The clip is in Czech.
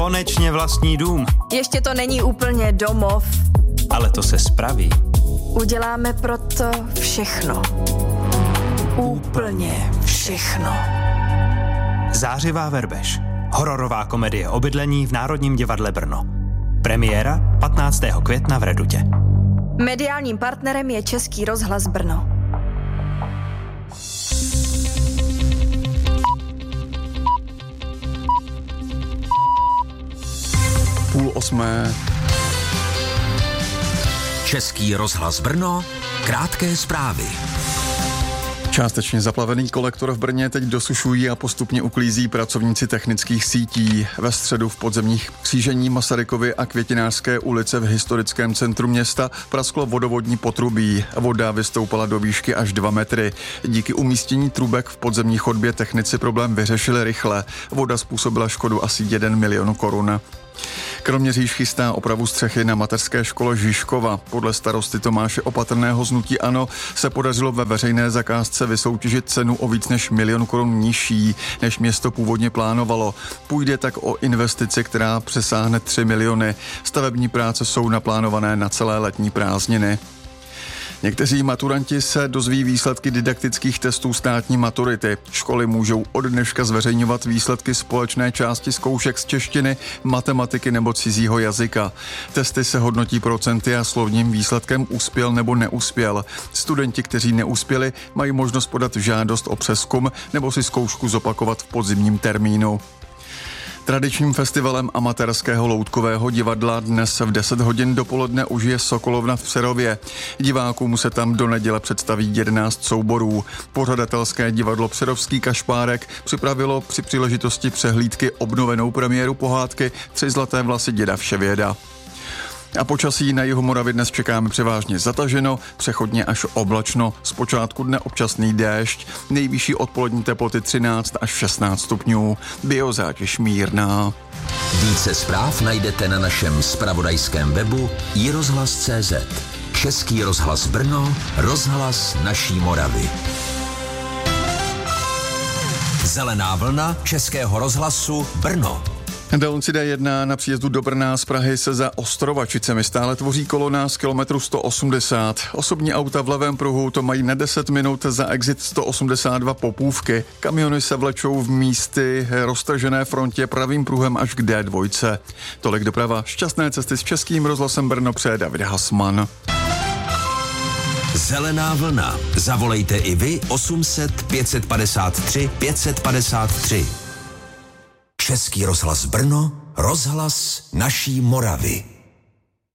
Konečně vlastní dům. Ještě to není úplně domov. Ale to se spraví. Uděláme proto všechno. Úplně všechno. Zářivá verbež. Hororová komedie o bydlení v Národním divadle Brno. Premiéra 15. května v Redutě. Mediálním partnerem je Český rozhlas Brno. Půl osmé. Český rozhlas Brno, krátké zprávy. Částečně zaplavený kolektor v Brně teď dosušují a postupně uklízí pracovníci technických sítí. Ve středu v podzemních křížení Masarykovy a Květinářské ulice v historickém centru města prasklo vodovodní potrubí. Voda vystoupala do výšky až 2 metry. Díky umístění trubek v podzemní chodbě technici problém vyřešili rychle. Voda způsobila škodu asi 1 milion korun. Kroměříž chystá opravu střechy na mateřské škole Žižkova. Podle starosty Tomáše Opatrného z hnutí ANO se podařilo ve veřejné zakázce vysoutěžit cenu o víc než 1 milion korun nižší, než město původně plánovalo. Půjde tak o investici, která přesáhne 3 miliony. Stavební práce jsou naplánované na celé letní prázdniny. Někteří maturanti se dozví výsledky didaktických testů státní maturity. Školy můžou od dneška zveřejňovat výsledky společné části zkoušek z češtiny, matematiky nebo cizího jazyka. Testy se hodnotí procenty a slovním výsledkem uspěl nebo neuspěl. Studenti, kteří neuspěli, mají možnost podat žádost o přezkum nebo si zkoušku zopakovat v podzimním termínu. Tradičním festivalem amatérského loutkového divadla dnes v 10 hodin dopoledne užije Sokolovna v Přerově. Divákům se tam do neděle představí 11 souborů. Pořadatelské divadlo Přerovský kašpárek připravilo při příležitosti přehlídky obnovenou premiéru pohádky 3 zlaté vlasy děda Vševěda. A počasí na jihu Moravy dnes čekáme převážně zataženo, přechodně až oblačno, zpočátku dne občasný déšť, nejvyšší odpolední teploty 13 až 16 stupňů, biozátěž mírná. Více zpráv najdete na našem zpravodajském webu iRozhlas.cz. Český rozhlas Brno, rozhlas naší Moravy. Zelená vlna Českého rozhlasu Brno. Dálnici D1 na příjezdu do Brna z Prahy se za Ostrovačicemi stále tvoří kolona z kilometru 180. Osobní auta v levém pruhu to mají na 10 minut za exit 182 Popůvky. Kamiony se vlečou v místy roztažené frontě pravým pruhem až k D2. Tolik doprava. Šťastné cesty s Českým rozhlasem Brno přeje David Hasman. Zelená vlna. Zavolejte i vy 800 553 553. Český rozhlas Brno, rozhlas naší Moravy.